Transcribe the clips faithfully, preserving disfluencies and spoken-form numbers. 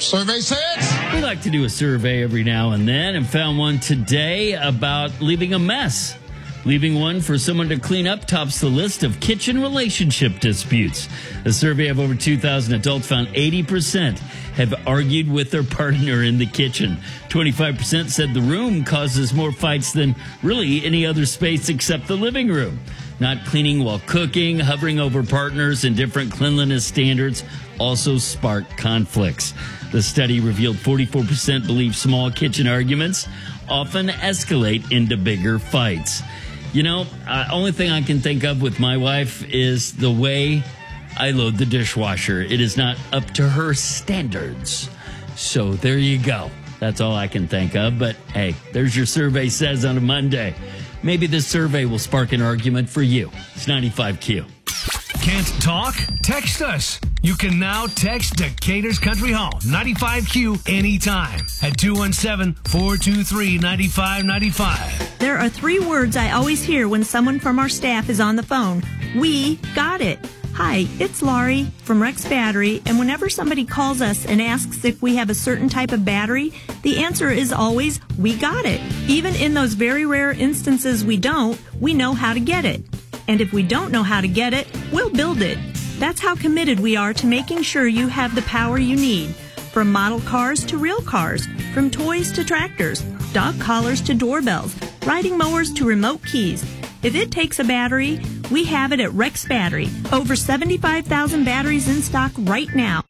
Survey says. We like to do a survey every now and then and found one today about leaving a mess. Leaving one for someone to clean up tops the list of kitchen relationship disputes. A survey of over two thousand adults found eighty percent have argued with their partner in the kitchen. twenty-five percent said the room causes more fights than really any other space except the living room. Not cleaning while cooking, hovering over partners and different cleanliness standards also spark conflicts. The study revealed forty-four percent believe small kitchen arguments often escalate into bigger fights. You know, uh, only thing I can think of with my wife is the way I load the dishwasher. It is not up to her standards. So there you go. That's all I can think of. But hey, there's your survey says on a Monday. Maybe this survey will spark an argument for you. It's ninety-five Q. Can't talk? Text us. You can now text Decatur's Country Home, ninety-five Q, anytime at two one seven, four two three, nine five nine five. There are three words I always hear when someone from our staff is on the phone. We got it. Hi, it's Laurie from Rex Battery, and whenever somebody calls us and asks if we have a certain type of battery, the answer is always, we got it. Even in those very rare instances we don't, we know how to get it. And if we don't know how to get it, we'll build it. That's how committed we are to making sure you have the power you need. From model cars to real cars, from toys to tractors, dog collars to doorbells, riding mowers to remote keys. If it takes a battery, we have it at Rex Battery. Over seventy-five thousand batteries in stock right now.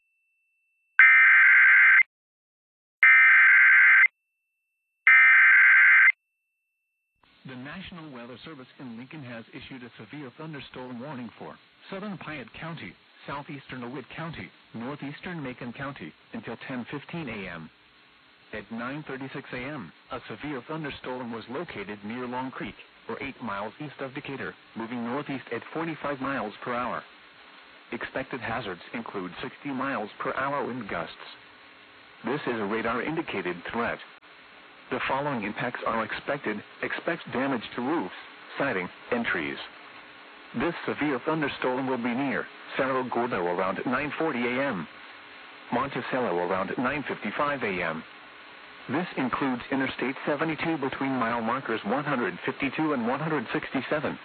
The National Weather Service in Lincoln has issued a severe thunderstorm warning for southern Piatt County, southeastern DeWitt County, northeastern Macon County until ten fifteen a.m. At nine thirty-six a.m., a severe thunderstorm was located near Long Creek, or eight miles east of Decatur, moving northeast at forty-five miles per hour. Expected hazards include sixty miles per hour wind gusts. This is a radar-indicated threat. The following impacts are expected. Expect damage to roofs, siding, and trees. This severe thunderstorm will be near Cerro Gordo around nine forty a.m., Monticello around nine fifty-five a.m. This includes Interstate seventy-two between mile markers one hundred fifty-two and one hundred sixty-seven.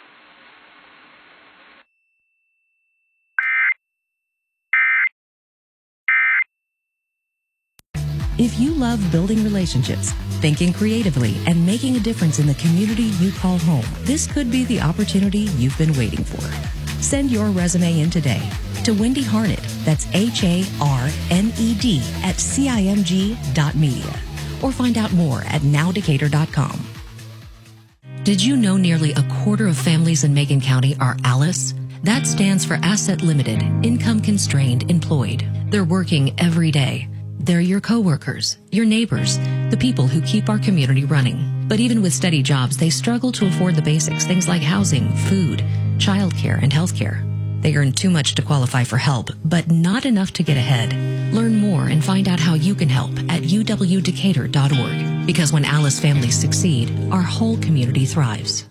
If you love building relationships, thinking creatively, and making a difference in the community you call home, this could be the opportunity you've been waiting for. Send your resume in today to Wendy Harned, that's H A R N E D, at C I M G dot media, or find out more at now decatur dot com. Did you know nearly a quarter of families in Macon County are ALICE? That stands for Asset Limited, Income Constrained Employed. They're working every day. They're your coworkers, your neighbors, the people who keep our community running. But even with steady jobs, they struggle to afford the basics, things like housing, food, childcare, and healthcare. They earn too much to qualify for help, but not enough to get ahead. Learn more and find out how you can help at U W Decatur dot org. Because when ALICE families succeed, our whole community thrives.